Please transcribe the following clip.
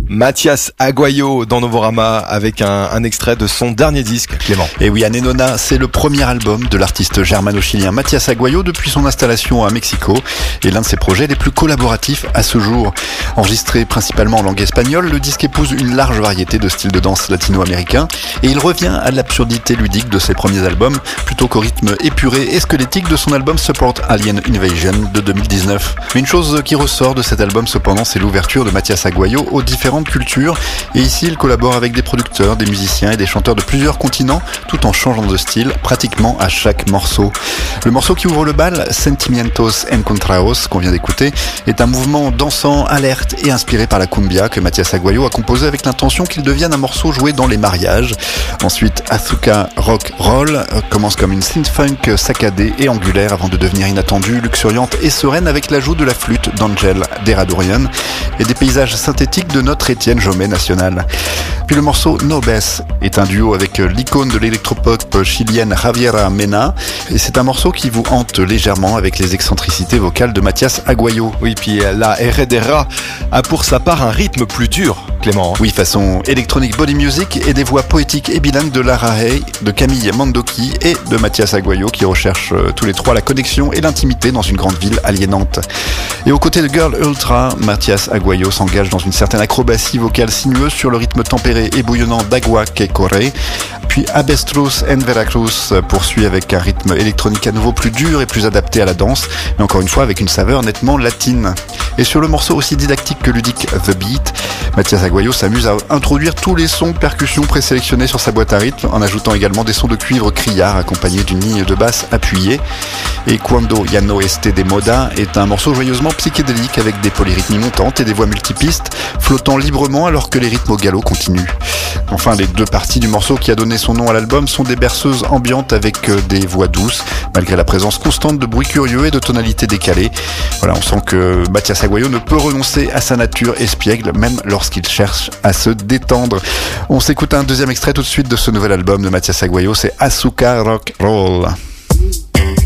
Mathias Aguayo dans Novorama avec un extrait de son dernier disque, Clément. Et oui, Anenona, c'est le premier album de l'artiste germano-chilien Mathias Aguayo depuis son installation à Mexico et l'un de ses projets les plus collaboratifs à ce jour. Enregistré principalement en langue espagnole, le disque épouse une large variété de styles de danse latino-américains et il revient à l'absurdité ludique de ses premiers albums plutôt qu'au rythme épuré et squelettique de son album Support Alien Invasion de 2019. Mais une chose qui ressort de cet album cependant, c'est l'ouverture de Mathias Aguayo aux différentes cultures et ici il collabore avec des producteurs, des musiciens et des chanteurs de plusieurs continents tout en changeant de style pratiquement à chaque morceau. Le morceau qui ouvre le bal, Sentimientos Encontrados, qu'on vient d'écouter, est un mouvement dansant, alerte et inspiré par la cumbia que Mathias Aguayo a composé avec l'intention qu'il devienne un morceau joué dans les mariages. Ensuite, Azúcar Rock Roll commence comme une synth-funk saccadée et angulaire avant de devenir inattendue, luxuriante et sereine avec l'ajout de la flûte d'Angel Deradourian et des paysages synthétiques de notre Étienne Jomet national. Puis le morceau No Bess est un duo avec l'icône de l'électropop chilienne Javiera Mena et c'est un morceau qui vous hante légèrement avec les excentricités vocales de Mathias Aguayo. Oui, puis la Heredera a pour sa part un rythme plus dur, Clément. Oui, façon electronic body music et des voix poétiques et bilingues de Lara Hay, de Camille Mandoki et de Mathias Aguayo qui recherchent tous les trois la connexion et l'intimité dans une grande ville aliénante. Et aux côtés de Girl Ultra, Mathias Aguayo s'engage dans une certaine acrobatie vocale sinueuse sur le rythme tempéré et bouillonnant d'Agua que Corre. Puis Abestrus en Veracruz poursuit avec un rythme électronique à nouveau plus dur et plus adapté à la danse, mais encore une fois avec une saveur nettement latine. Et sur le morceau aussi didactique que ludique The Beat, Mathias Aguayo s'amuse à introduire tous les sons de percussion présélectionnés sur sa boîte à rythme, en ajoutant également des sons de cuivre criard accompagnés d'une ligne de basse appuyée. Et Cuando Ya No Esté de Moda est un morceau joyeusement psychédélique avec des polyrythmies montantes et des voix multipistes, flottant librement alors que les rythmes au galop continuent. Enfin, les deux parties du morceau qui a donné son nom à l'album sont des berceuses ambiantes avec des voix douces, malgré la présence constante de bruits curieux et de tonalités décalées. Voilà, on sent que Mathias Aguayo ne peut renoncer à sa nature espiègle, même lorsqu'il cherche à se détendre. On s'écoute un deuxième extrait tout de suite de ce nouvel album de Mathias Aguayo, c'est Azúcar Rock Roll.